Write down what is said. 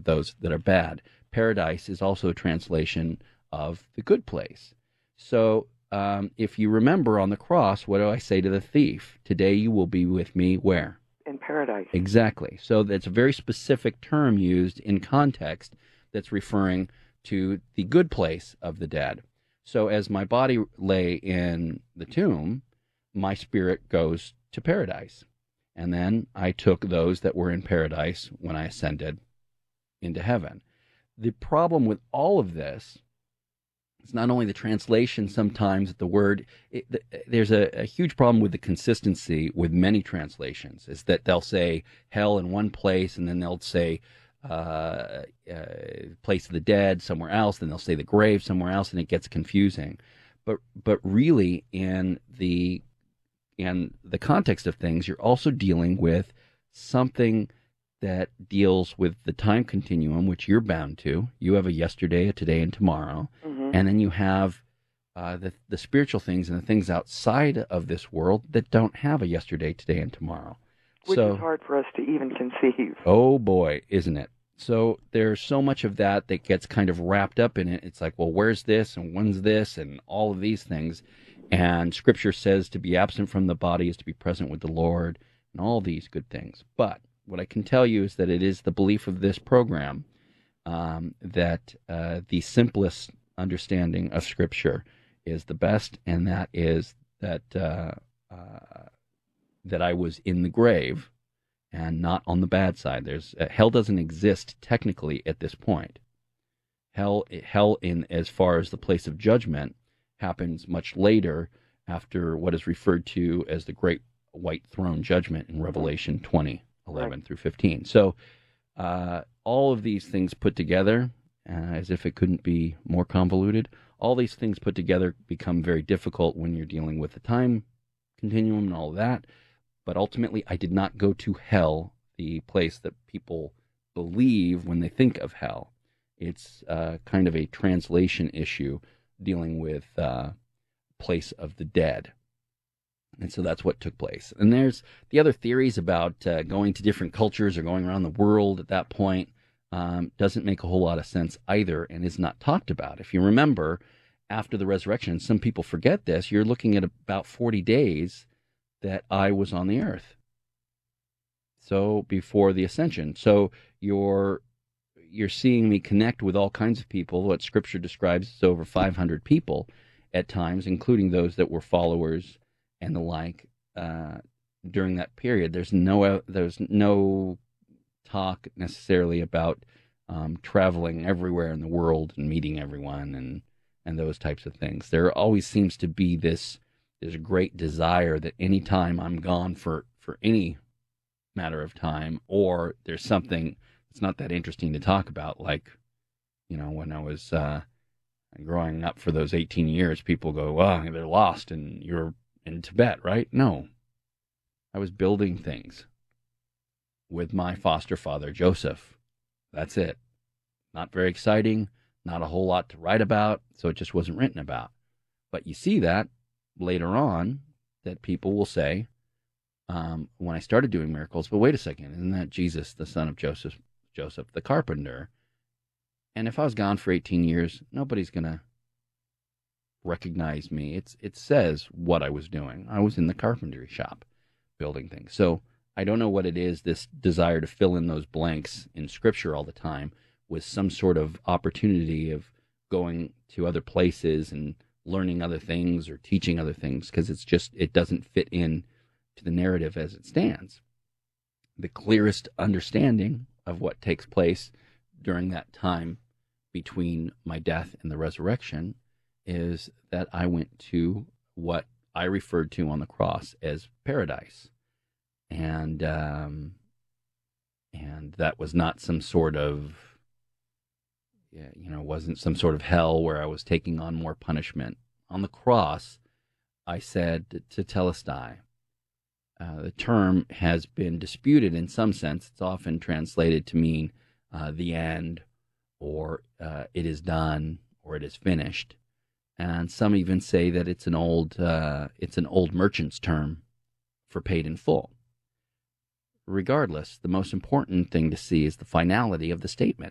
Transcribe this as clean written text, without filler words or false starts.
of those that are bad. Paradise is also a translation of the good place. So if you remember on the cross, what do I say to the thief? Today you will be with me where? In paradise. Exactly. So that's a very specific term used in context that's referring to the good place of the dead. So as my body lay in the tomb, my spirit goes to paradise. And then I took those that were in paradise when I ascended into heaven. The problem with all of this is not only the translation sometimes, the word, there's a huge problem with the consistency with many translations, is that they'll say hell in one place, and then they'll say place of the dead somewhere else, then they'll say the grave somewhere else, and it gets confusing. But really, in the context of things, you're also dealing with something that deals with the time continuum, which you're bound to. You have a yesterday, a today, and tomorrow. Mm-hmm. And then you have the spiritual things and the things outside of this world that don't have a yesterday, today, and tomorrow. Which is hard for us to even conceive. Oh, boy, isn't it? So there's so much of that gets kind of wrapped up in it. It's like, well, where's this and when's this and all of these things. And Scripture says to be absent from the body is to be present with the Lord and all these good things. But what I can tell you is that it is the belief of this program that the simplest understanding of Scripture is the best, and that is that that I was in the grave and not on the bad side. There's hell doesn't exist technically at this point. Hell in as far as the place of judgment happens much later, after what is referred to as the Great White Throne Judgment in Revelation 20:11 through 15. So all of these things put together, as if it couldn't be more convoluted, all these things put together become very difficult when you're dealing with the time continuum and all of that. But ultimately, I did not go to hell, the place that people believe when they think of hell. It's kind of a translation issue dealing with place of the dead. And so that's what took place. And there's the other theories about going to different cultures or going around the world at that point. Doesn't make a whole lot of sense either, and is not talked about. If you remember, after the resurrection, some people forget this, you're looking at about 40 days that I was on the earth. So before the ascension. So you're seeing me connect with all kinds of people. What Scripture describes as over 500 people at times, including those that were followers and the like, during that period. There's no talk necessarily about traveling everywhere in the world and meeting everyone and those types of things. There always seems to be this great desire that any time I'm gone for any matter of time, or there's something that's not that interesting to talk about, like, when I was growing up for those 18 years, people go, well, they're lost and you're in Tibet, right? No. I was building things with my foster father, Joseph. That's it. Not very exciting, not a whole lot to write about, so it just wasn't written about. But you see that later on, that people will say, when I started doing miracles, but wait a second, isn't that Jesus, the son of Joseph the carpenter? And if I was gone for 18 years, nobody's going to recognize me. It says what I was doing. I was in the carpentry shop building things. So I don't know what it is, this desire to fill in those blanks in Scripture all the time with some sort of opportunity of going to other places and learning other things or teaching other things, because it doesn't fit in to the narrative as it stands. The clearest understanding of what takes place during that time between my death and the resurrection is that I went to what I referred to on the cross as paradise. And that was not some sort of, wasn't some sort of hell where I was taking on more punishment. On the cross, I said to Telestai, the term has been disputed in some sense. It's often translated to mean the end, or it is done, or it is finished. And some even say that it's an old merchant's term for paid in full. Regardless, the most important thing to see is the finality of the statement.